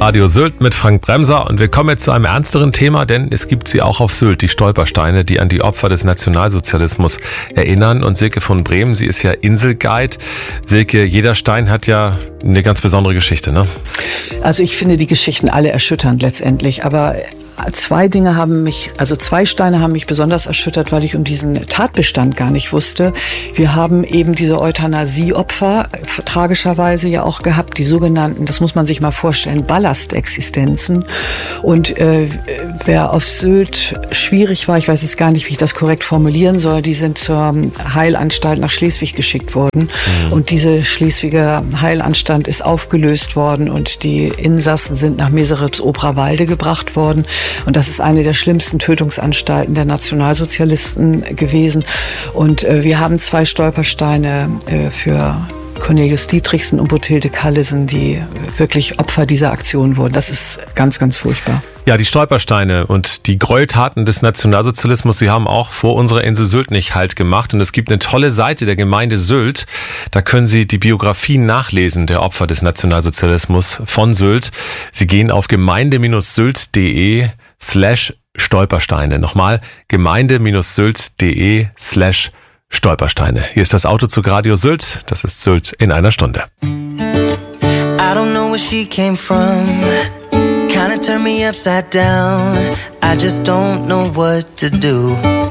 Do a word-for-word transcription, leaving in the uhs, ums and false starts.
Radio Sylt mit Frank Bremser und wir kommen jetzt zu einem ernsteren Thema, denn es gibt sie auch auf Sylt, die Stolpersteine, die an die Opfer des Nationalsozialismus erinnern. Und Silke von Bremen, sie ist ja Inselguide. Silke, jeder Stein hat ja eine ganz besondere Geschichte, ne? Also ich finde die Geschichten alle erschütternd letztendlich, aber zwei Dinge haben mich, also zwei Steine haben mich besonders erschüttert, weil ich um diesen Tatbestand gar nicht wusste. Wir haben eben diese Euthanasieopfer tragischerweise ja auch gehabt, die sogenannten, das muss man sich mal vorstellen, Ballastexistenzen. Und äh, wer auf Sylt schwierig war, ich weiß jetzt gar nicht, wie ich das korrekt formulieren soll, die sind zur Heilanstalt nach Schleswig geschickt worden. Mhm. Und diese Schleswiger Heilanstalt ist aufgelöst worden und die Insassen sind nach Meseritz-Oberwalde gebracht worden. Und das ist eine der schlimmsten Tötungsanstalten der Nationalsozialisten gewesen. Und äh, wir haben zwei Stolpersteine äh, für Cornelius Dietrichsen und Bothilde Callesen, die wirklich Opfer dieser Aktion wurden. Das ist ganz, ganz furchtbar. Ja, die Stolpersteine und die Gräueltaten des Nationalsozialismus, sie haben auch vor unserer Insel Sylt nicht Halt gemacht. Und es gibt eine tolle Seite der Gemeinde Sylt. Da können Sie die Biografien nachlesen der Opfer des Nationalsozialismus von Sylt. Sie gehen auf gemeinde-sylt.de slash Stolpersteine. Nochmal, gemeinde-sylt.de slash Stolpersteine. Hier ist das Auto zu Radio Sylt. Das ist Sylt in einer Stunde. I don't know where she came from. Kinda turned me upside down. I just don't know what to do.